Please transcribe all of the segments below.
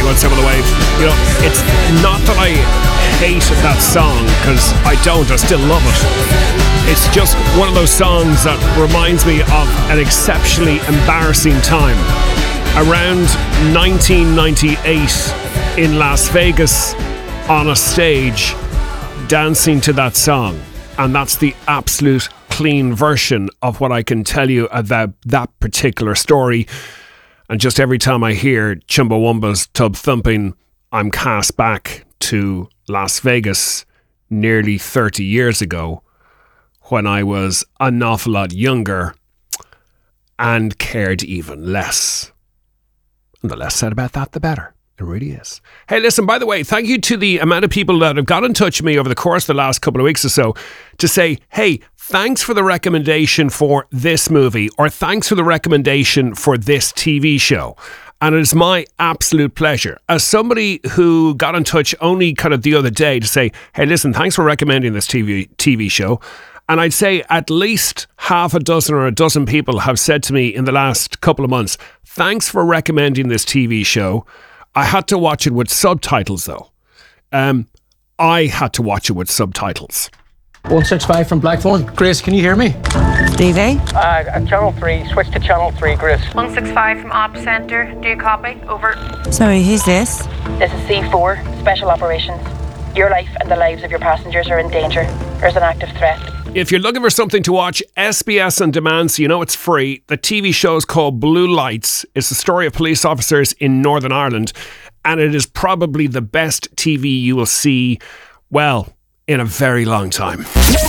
91.7 The Wave. You know, it's not that I hate that song, because I don't. I still love it. It's just one of those songs that reminds me of an exceptionally embarrassing time. Around 1998 in Las Vegas, on a stage, dancing to that song. And that's the absolute clean version of what I can tell you about that particular story. And just every time I hear Chumbawamba's Tub Thumping, I'm cast back to Las Vegas nearly 30 years ago, when I was an awful lot younger and cared even less. And the less said about that, the better. It really is. Hey, listen, by the way, thank you to the amount of people that have got in touch with me over the course of the last couple of weeks or so to say, hey, thanks for the recommendation for this movie, or thanks for the recommendation for this TV show. And it is my absolute pleasure, as somebody who got in touch only kind of the other day to say, hey, listen, thanks for recommending this TV show. And I'd say at least half a dozen or a dozen people have said to me in the last couple of months, thanks for recommending this TV show. I had to watch it with subtitles, though. I had to watch it with subtitles. 165 from Blackthorn. Grace, can you hear me? Stevie? Channel 3. Switch to Channel 3, Grace. 165 from Op Centre. Do you copy? Over. Sorry, who's this? This is C4, Special Operations. Your life and the lives of your passengers are in danger. There's an active threat. If you're looking for something to watch, SBS On Demand, so you know it's free. The TV show is called Blue Lights. It's the story of police officers in Northern Ireland, and it is probably the best TV you will see, well, in a very long time.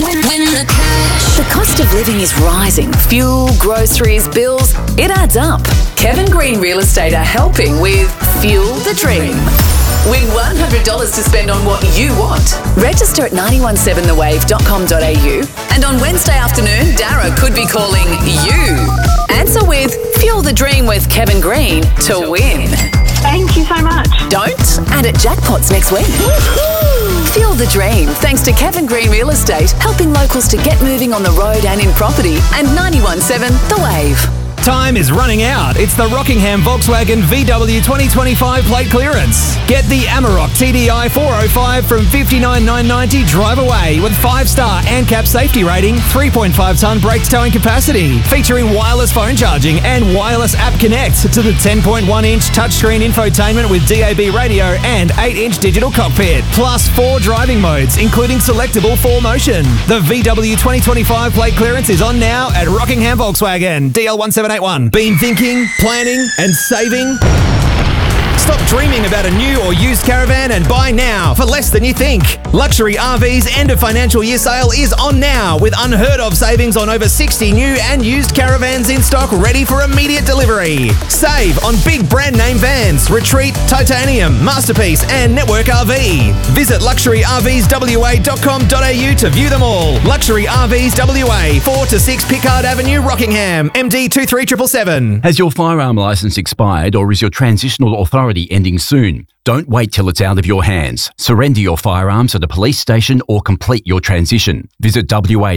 The cost of living is rising. Fuel, groceries, bills, it adds up. Kevin Green Real Estate are helping with Fuel the Dream. Win $100 to spend on what you want. Register at 917thewave.com.au, and on Wednesday afternoon, Dara could be calling you. Answer with Fuel the Dream with Kevin Green to win. Thank you so much. Don't? And at Jackpots next week. Fuel the Dream, thanks to Kevin Green Real Estate, helping locals to get moving on the road and in property, and 91.7 The Wave. Time is running out. It's the Rockingham Volkswagen VW 2025 plate clearance. Get the Amarok TDI 405 from $59,990 drive away with 5-star ANCAP safety rating, 3.5-ton brakes towing capacity, featuring wireless phone charging and wireless app connect to the 10.1-inch touchscreen infotainment with DAB radio and 8-inch digital cockpit, plus 4 driving modes, including selectable 4Motion. The VW 2025 plate clearance is on now at Rockingham Volkswagen, DL1781. Been thinking, planning and saving? Stop dreaming about a new or used caravan and buy now for less than you think. Luxury RV's end of financial year sale is on now with unheard of savings on over 60 new and used caravans in stock ready for immediate delivery. Save on big brand name vans, Retreat, Titanium, Masterpiece and Network RV. Visit luxuryRVsWA.com.au to view them all. Luxury RVs WA, 4 to 6 Pickard Avenue, Rockingham, MD 23777. Has your firearm licence expired, or is your transitional authority ending soon? Don't wait till it's out of your hands. Surrender your firearms at a police station or complete your transition. Visit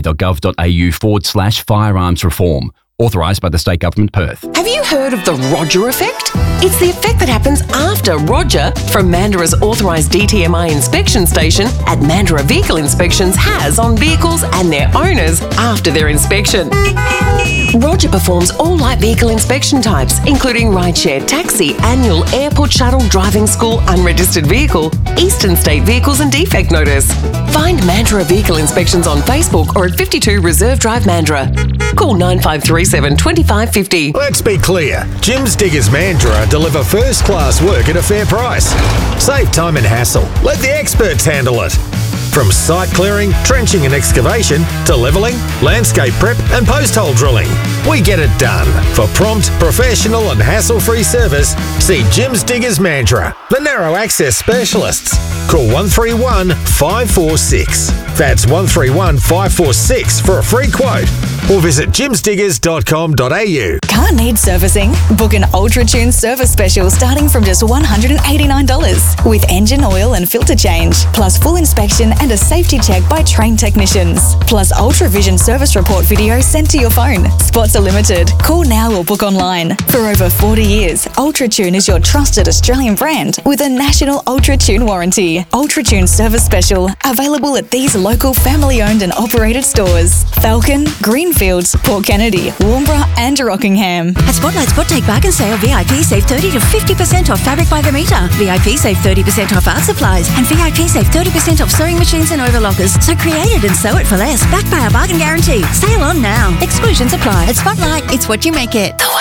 wa.gov.au/firearms reform. Authorised by the State Government, Perth. Have you heard of the Roger effect? It's the effect that happens after Roger from Mandurah's authorised DTMI inspection station at Mandurah Vehicle Inspections has on vehicles and their owners after their inspection. Roger performs all light vehicle inspection types, including rideshare, taxi, annual, airport shuttle, driving school, unregistered vehicle, eastern state vehicles and defect notice. Find Mandurah Vehicle Inspections on Facebook or at 52 Reserve Drive, Mandurah. Call 9537 2550. Let's be clear. Jim's Diggers Mandurah deliver first-class work at a fair price. Save time and hassle. Let the experts handle it. From site clearing, trenching and excavation to levelling, landscape prep and post-hole drilling. We get it done. For prompt, professional and hassle-free service, see Jim's Diggers Mandurah, the narrow access specialists. Call 131 546. That's 131 546 for a free quote. or visit jimsdiggers.com.au. Car needs servicing? Book an UltraTune service special starting from just $189 with engine oil and filter change, plus full inspection and a safety check by trained technicians, plus UltraVision service report video sent to your phone. Spots are limited. Call now or book online. For over 40 years, UltraTune is your trusted Australian brand with a national UltraTune warranty. UltraTune service special available at these local family-owned and operated stores: Falcon, Greenfields, Port Kennedy, Warnbro and Rockingham. At Spotlight Spot Take Bargain Sale, VIP save 30 to 50% off fabric by the metre. VIP save 30% off art supplies. And VIP save 30% off sewing machines and overlockers. So create it and sew it for less. Backed by our bargain guarantee. Sale on now. Exclusions apply. At Spotlight, it's what you make it.